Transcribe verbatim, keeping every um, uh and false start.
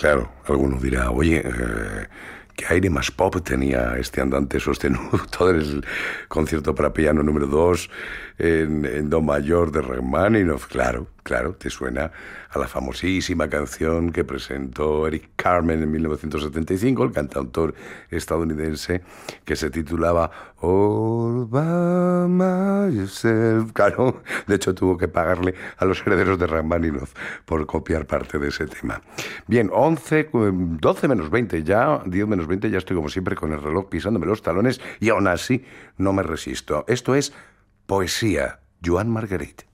Claro, alguno dirá, oye, eh, ¿qué aire más pop tenía este andante sostenido? Todo el concierto para piano número dos en, en do mayor de Rachmaninoff. Claro, claro, te suena a la famosísima canción que presentó Eric Carmen en mil novecientos setenta y cinco, el cantautor estadounidense, que se titulaba All by Myself. Claro, de hecho tuvo que pagarle a los herederos de Rachmaninoff por copiar parte de ese tema. Bien, once, doce menos veinte ya, diez menos veinte, ya estoy como siempre con el reloj pisándome los talones y aún así no me resisto. Esto es Poesía, Joan Marguerite.